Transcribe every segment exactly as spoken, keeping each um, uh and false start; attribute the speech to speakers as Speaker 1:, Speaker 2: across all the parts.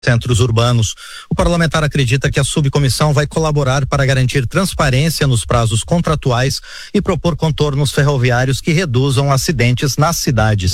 Speaker 1: centros urbanos. O parlamentar acredita que a subcomissão vai colaborar para garantir transparência nos prazos contratuais e propor contornos ferroviários que reduzam acidentes nas cidades.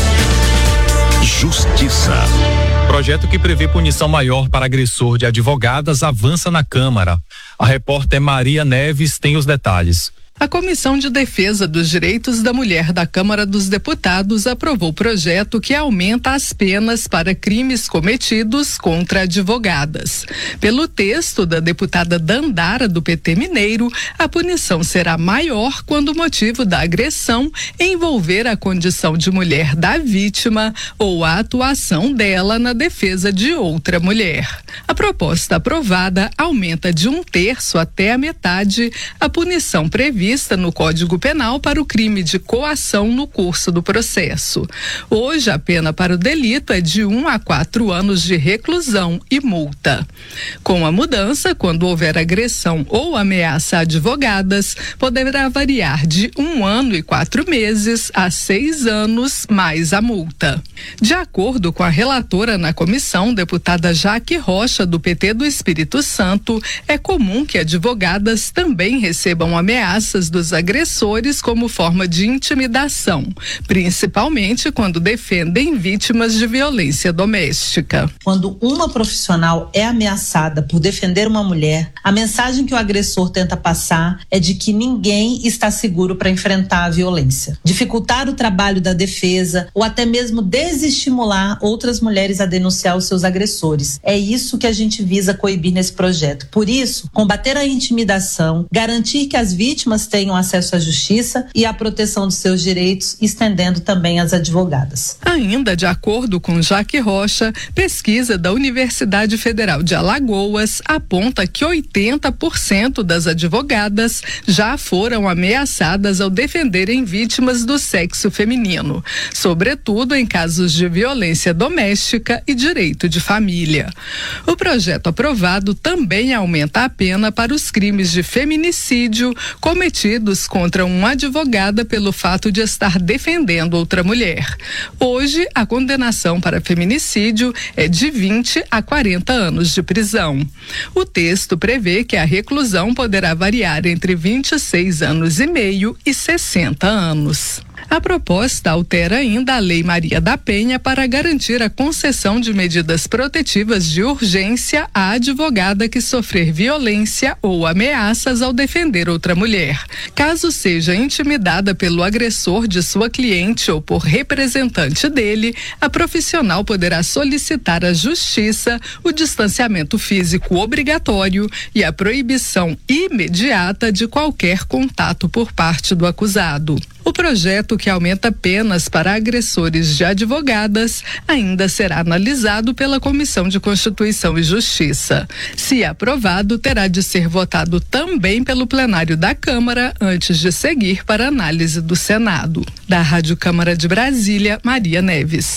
Speaker 2: Justiça.
Speaker 3: Projeto que prevê punição maior para agressor de advogadas avança na Câmara. A repórter Maria Neves tem os detalhes.
Speaker 4: A Comissão de Defesa dos Direitos da Mulher da Câmara dos Deputados aprovou o projeto que aumenta as penas para crimes cometidos contra advogadas. Pelo texto da deputada Dandara, do P T Mineiro, a punição será maior quando o motivo da agressão envolver a condição de mulher da vítima ou a atuação dela na defesa de outra mulher. A proposta aprovada aumenta de um terço até a metade a punição prevista no Código Penal para o crime de coação no curso do processo. Hoje, a pena para o delito é de um a quatro anos de reclusão e multa. Com a mudança, quando houver agressão ou ameaça a advogadas, poderá variar de um ano e quatro meses a seis anos mais a multa. De acordo com a relatora na comissão, deputada Jaque Rocha, do P T do Espírito Santo, é comum que advogadas também recebam ameaças dos agressores como forma de intimidação, principalmente quando defendem vítimas de violência doméstica.
Speaker 5: Quando uma profissional é ameaçada por defender uma mulher, a mensagem que o agressor tenta passar é de que ninguém está seguro para enfrentar a violência, dificultar o trabalho da defesa ou até mesmo desestimular outras mulheres a denunciar os seus agressores. É isso que a gente visa coibir nesse projeto. Por isso, combater a intimidação, garantir que as vítimas tenham acesso à justiça e à proteção dos seus direitos, estendendo também às advogadas.
Speaker 4: Ainda de acordo com Jaque Rocha, pesquisa da Universidade Federal de Alagoas aponta que oitenta por cento das advogadas já foram ameaçadas ao defenderem vítimas do sexo feminino, sobretudo em casos de violência doméstica e direito de família. O projeto aprovado também aumenta a pena para os crimes de feminicídio cometidos contra uma advogada pelo fato de estar defendendo outra mulher. Hoje, a condenação para feminicídio é de vinte a quarenta anos de prisão. O texto prevê que a reclusão poderá variar entre vinte e seis anos e meio e sessenta anos. A proposta altera ainda a Lei Maria da Penha para garantir a concessão de medidas protetivas de urgência à advogada que sofrer violência ou ameaças ao defender outra mulher. Caso seja intimidada pelo agressor de sua cliente ou por representante dele, a profissional poderá solicitar à Justiça o distanciamento físico obrigatório e a proibição imediata de qualquer contato por parte do acusado. O projeto, que aumenta penas para agressores de advogadas, ainda será analisado pela Comissão de Constituição e Justiça. Se aprovado, terá de ser votado também pelo plenário da Câmara antes de seguir para análise do Senado. Da Rádio Câmara de Brasília, Maria Neves.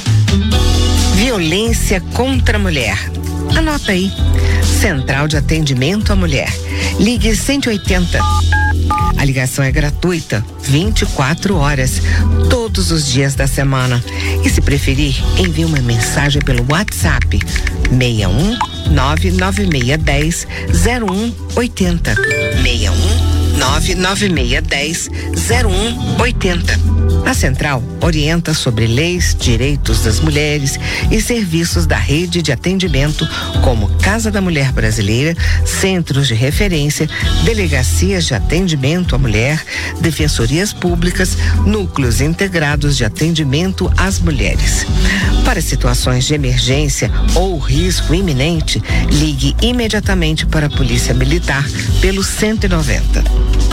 Speaker 6: Violência contra a mulher. Anota aí. Central de Atendimento à Mulher. Ligue cento e oitenta. A ligação é gratuita, vinte e quatro horas, todos os dias da semana. E se preferir, envie uma mensagem pelo WhatsApp seis um nove nove seis um zero um oito zero. seis um nove nove seis um zero um oito zero. A Central orienta sobre leis, direitos das mulheres e serviços da rede de atendimento como Casa da Mulher Brasileira, Centros de Referência, Delegacias de Atendimento à Mulher, Defensorias Públicas, Núcleos Integrados de Atendimento às Mulheres. Para situações de emergência ou risco iminente, ligue imediatamente para a Polícia Militar pelo cento e noventa.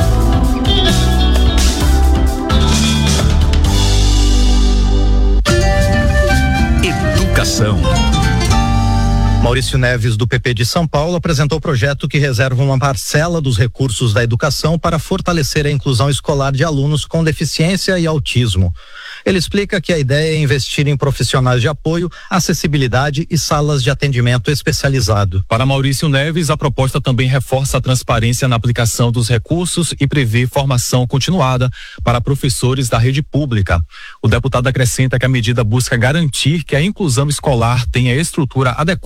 Speaker 2: Educação.
Speaker 1: Maurício Neves, do P P de São Paulo, apresentou o projeto que reserva uma parcela dos recursos da educação para fortalecer a inclusão escolar de alunos com deficiência e autismo. Ele explica que a ideia é investir em profissionais de apoio, acessibilidade e salas de atendimento especializado.
Speaker 3: Para Maurício Neves, a proposta também reforça a transparência na aplicação dos recursos e prevê formação continuada para professores da rede pública. O deputado acrescenta que a medida busca garantir que a inclusão escolar tenha estrutura adequada